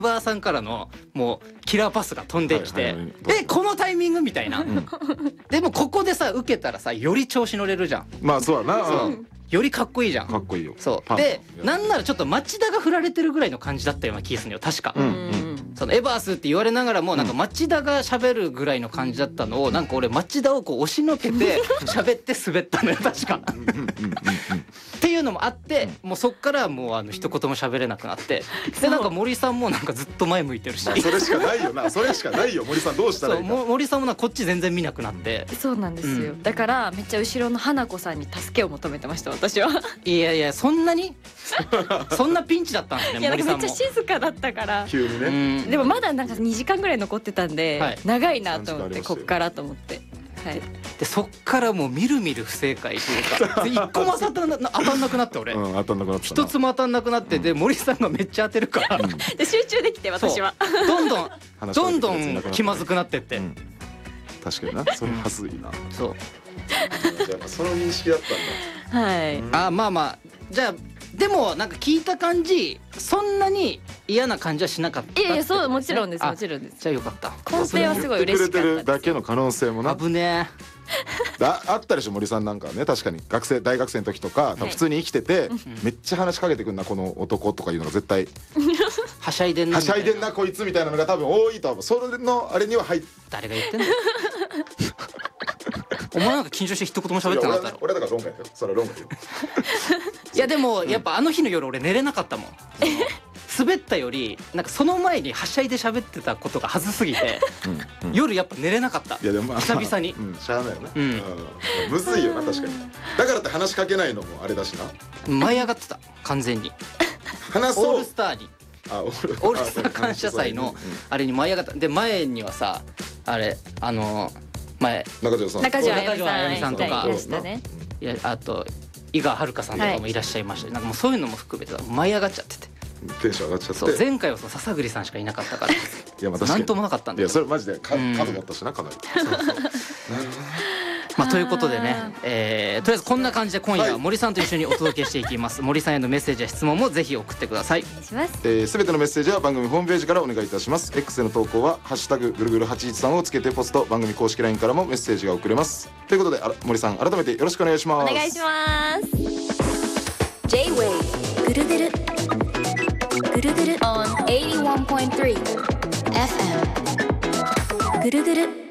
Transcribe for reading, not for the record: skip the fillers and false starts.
バーさんからのもうキラーパスが飛んできて、このタイミングみたいな、でもここでさ受けたらさより調子乗れるじゃん。 まあそうだな。 よりかっこいいじゃん。 かっこいいよ。 そうでなんならちょっと町田が振られてるぐらいの感じだったような気がするのよ確か。そのエバースって言われながらもなんか町田が喋るぐらいの感じだったのをなんか俺町田をこう押しのけて喋って滑ったのよ確か。っていうのもあってもうそっからもう一言も喋れなくなってでなんか森さんもなんかずっと前向いてるし、 それしかないよな。それしかないよ。森さんどうしたらいいか。 そう森さんもなんかこっち全然見なくなって。 そうなんですよ、だからめっちゃ後ろの花子さんに助けを求めてました私は。 いやいやそんなにそんなピンチだったんですね。 いやなん森さんもかめっちゃ静かだったから急にね。 でもまだなんか2時間ぐらい残ってたんで、 はい長いなと思ってこっからと思って、はい、 でそっからもうみるみる不正解というか一個も当たんなくなって俺、 当たんなくなった。 一つも当たんなくなってで森さんがめっちゃ当てるから、 で集中できて私はどんどん気まずくなってって、 確かにな。それはずいな。 そうやっぱその認識だったんだ。 はい、 まあまあじゃあでもなんか聞いた感じそんなに嫌な感じはしなかった。 いやいやそうもちろんですもちろんです。 じゃあよかった。 根底はすごい嬉しかったです。 言ってくれてるだけの可能性もな。 危ねあったでしょ森さんなんかね。確かに大学生の時とか普通に生きててめっちゃ話しかけてくんなこの男とかいうのが絶対はしゃいでんなはしゃいでんなこいつみたいなのが多分多いと思う。それのあれには入って。 誰が言ってんのお前なんか緊張して一言も喋ってなかったろ。 俺だから論外だよ。それは論外よ。 いやでもやっぱあの日の夜俺寝れなかったもん。滑ったよりなんかその前にはしゃいで喋ってたことがはずすぎて夜やっぱ寝れなかった。 いやでも久々にしゃあないよな。むずいよな確かに。だからって話しかけないのもあれだしな。 舞い上がってた完全に。 話そう。 オールスターにオールスター感謝祭のあれに舞い上がった。で前にはさあれ前中条さん中条あやみさんとかいらしたね。 いやあと井川遥さんとかもいらっしゃいました。なんかもうそういうのも含めて舞い上がっちゃってて。 テンション上がっちゃって。 そう前回は笹栗さんしかいなかったから。いやまあ確かになんともなかったんだよ。 いやそれマジで数持ったしなかなり。 まあということでね、とりあえずこんな感じで今夜は森さんと一緒にお届けしていきます。森さんへのメッセージや質問もぜひ送ってください。 お願いします。 すべてのメッセージは番組ホームページからお願いいたします。 X への投稿はハッシュタグぐるぐる813をつけてポスト。番組公式 LINE からもメッセージが送れます。ということで森さん改めてよろしくお願いします。 お願いします。 J-Wave ぐるぐるぐるぐる on 81.3 FM ぐるぐる